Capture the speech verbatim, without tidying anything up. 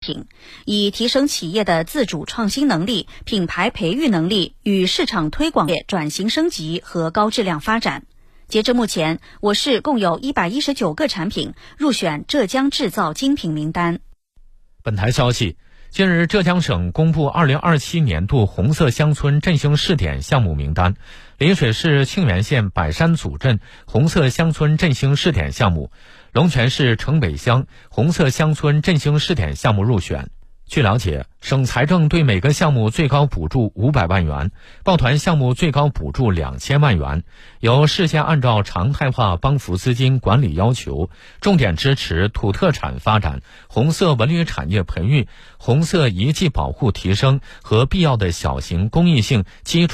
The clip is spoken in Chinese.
请，以提升企业的自主创新能力、品牌培育能力与市场推广业转型升级和高质量发展。截至目前，我市共有一百一十九个产品入选浙江制造精品名单。 本台消息，近日浙江省公布二零二七年度红色乡村振兴试点项目名单，丽水市庆元县百山组镇红色乡村振兴试点项目，龙泉市城北乡红色乡村振兴试点项目入选。据了解，省财政对每个项目最高补助五百万元，抱团项目最高补助两千万元，由市县按照常态化帮扶资金管理要求，重点支持土特产发展、红色文旅产业培育、红色遗迹保护提升和必要的小型公益性基础